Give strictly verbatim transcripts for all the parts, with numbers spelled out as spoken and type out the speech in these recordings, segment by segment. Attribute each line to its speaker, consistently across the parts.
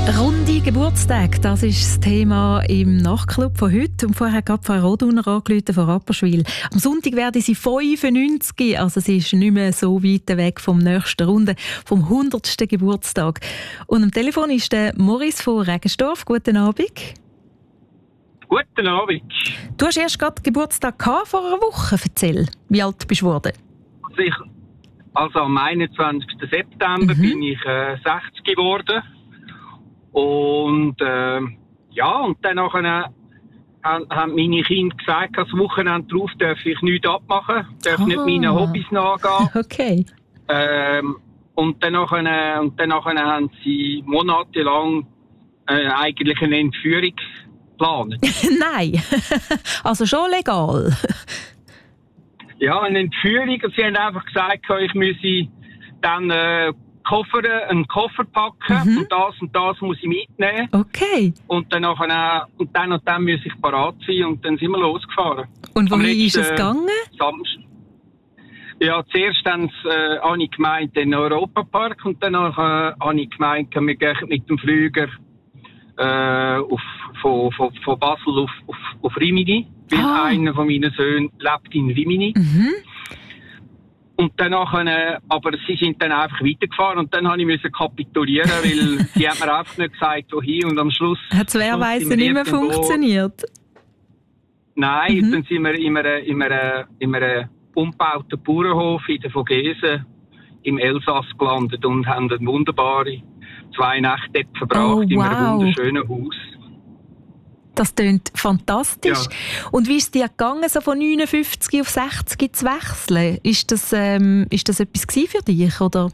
Speaker 1: Runde Geburtstag, das ist das Thema im Nachtclub von heute. Und vorher gab Frau Roduner angerufen von Rapperswil. Am Sonntag werde sie fünfundneunzig, also sie ist nicht mehr so weit weg vom nächsten Runde, vom hundertsten Geburtstag. Und am Telefon ist der Morris von Regensdorf. Guten Abend.
Speaker 2: Guten Abend.
Speaker 1: Du hast erst gerade Geburtstag gehabt, vor einer Woche. Erzähl, wie alt bist du geworden?
Speaker 2: Also, ich, also am einundzwanzigsten September mhm. bin ich äh, sechzig geworden. Und äh, ja, und dann nachher, äh, haben, haben meine Kinder gesagt, das Wochenende drauf darf ich nichts abmachen, darf
Speaker 1: ah.
Speaker 2: nicht meinen Hobbys nachgehen.
Speaker 1: Okay.
Speaker 2: Ähm, und dann nachher, und dann nachher haben sie monatelang äh, eigentlich eine Entführung geplant.
Speaker 1: Nein, also schon legal.
Speaker 2: Ja, eine Entführung. Sie haben einfach gesagt, ich müsse dann äh, Koffer, einen Koffer packen mhm. und das und das muss ich mitnehmen.
Speaker 1: Okay.
Speaker 2: Und dann, nachher, und dann und dann muss ich parat sein und dann sind wir losgefahren.
Speaker 1: Und wohin ist es gegangen?
Speaker 2: Samstag. Ja, zuerst haben sie, äh, habe ich gemeint, den Europapark und dann äh, habe ich gemeint, wir gehen mit dem Flüger äh, auf, von, von, von Basel auf, auf, auf Rimini, weil ah. einer von meinen Söhnen lebt in Rimini. Mhm. Und dann nachher, aber sie sind dann einfach weitergefahren und dann musste ich kapitulieren, weil sie haben mir einfach nicht gesagt, wohin und am Schluss...
Speaker 1: Hat es wehrweise nicht mehr funktioniert?
Speaker 2: Nein,
Speaker 1: mhm.
Speaker 2: dann sind wir in einem, in einem, in einem umgebauten Bauernhof in der Vogesen im Elsass gelandet und haben eine wunderbare zwei Nächte dort verbracht,
Speaker 1: oh, wow.
Speaker 2: in einem wunderschönen Haus.
Speaker 1: Das klingt fantastisch.
Speaker 2: Ja.
Speaker 1: Und wie ist es dir gegangen, so von neunundfünfzig auf sechzig zu wechseln? Ist das, ähm, ist das etwas für dich, oder?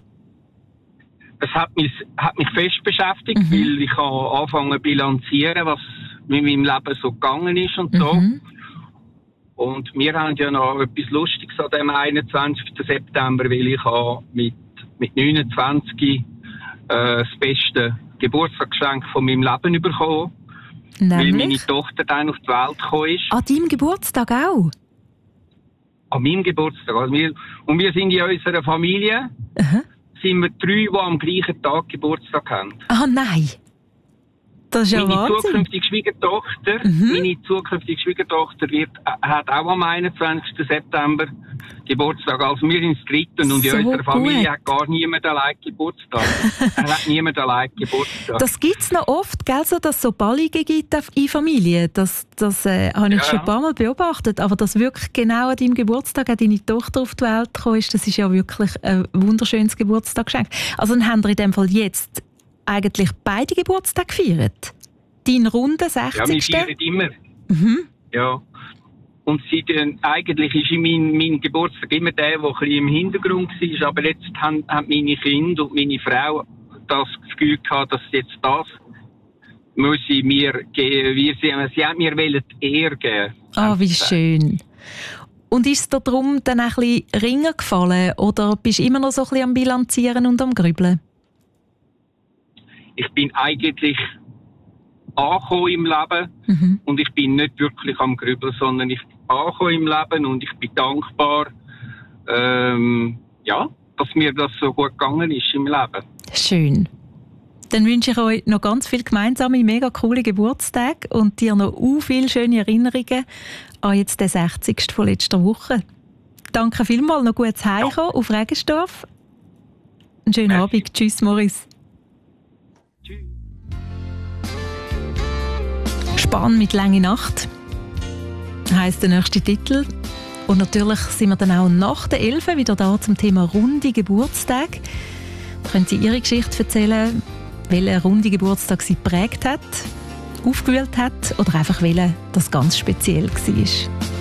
Speaker 2: Es hat mich, hat mich fest beschäftigt, mhm. weil ich habe angefangen zu bilanzieren, was mit meinem Leben so gegangen ist und so. Mhm. Und wir haben ja noch etwas Lustiges an dem einundzwanzigsten September, weil ich habe mit, mit neunundzwanzig äh, das beste Geburtstagsgeschenk von meinem Leben bekommen.
Speaker 1: Nämlich?
Speaker 2: Weil meine Tochter dann auf die Welt gekommen ist.
Speaker 1: An deinem Geburtstag auch?
Speaker 2: An meinem Geburtstag. Also wir, und wir sind in unserer Familie, uh-huh. sind wir drei, die am gleichen Tag Geburtstag haben.
Speaker 1: Ah, nein. Das ist ja
Speaker 2: meine
Speaker 1: Wahnsinn.
Speaker 2: Zukünftige Schwiegertochter, mhm. meine zukünftige Schwiegertochter wird, hat auch am einundzwanzigsten September Geburtstag. Also wir sind das Dritte und
Speaker 1: so
Speaker 2: in unserer Familie
Speaker 1: gut.
Speaker 2: hat gar niemand allein Geburtstag. Er hat niemand allein Geburtstag.
Speaker 1: Das gibt es noch oft, gell, so, dass es so Ballige gibt in Familien. Das, das äh, habe ich ja. schon ein paar Mal beobachtet. Aber dass wirklich genau an deinem Geburtstag deine Tochter auf die Welt gekommen ist, das ist ja wirklich ein wunderschönes Geburtstagsgeschenk. Also dann haben wir in dem Fall jetzt eigentlich beide Geburtstage gefeiert? Dein runden sechzigsten
Speaker 2: Ja, wir feiern immer.
Speaker 1: Mhm.
Speaker 2: Ja. Und sie, eigentlich ist mein, mein Geburtstag immer der, der ein bisschen im Hintergrund war. Aber jetzt haben, haben meine Kinder und meine Frau das Gefühl gehabt, dass jetzt das muss ich mir geben. Wir, sie, sie haben mir die Ehre geben.
Speaker 1: Ah, oh, wie schön. Und ist es dir darum dann ein bisschen ringer gefallen? Oder bist du immer noch so ein bisschen am Bilanzieren und am Grübeln?
Speaker 2: Ich bin eigentlich angekommen im Leben mhm. und ich bin nicht wirklich am Grübeln, sondern ich bin angekommen im Leben und ich bin dankbar, ähm, ja, dass mir das so gut gegangen ist im Leben.
Speaker 1: Schön. Dann wünsche ich euch noch ganz viele gemeinsame, mega coole Geburtstage und dir noch u viele schöne Erinnerungen an jetzt den sechzigsten von letzter Woche. Danke vielmals, noch gutes Heimkommen ja. auf Regensdorf. Einen schönen Merci. Abend. Tschüss, Morris. Spann mit «Lange Nacht» heisst der nächste Titel. Und natürlich sind wir dann auch nach der elf wieder da zum Thema runde Geburtstag. Da können Sie Ihre Geschichte erzählen, welcher runde Geburtstag Sie geprägt hat, aufgewühlt hat oder einfach welcher das ganz speziell war.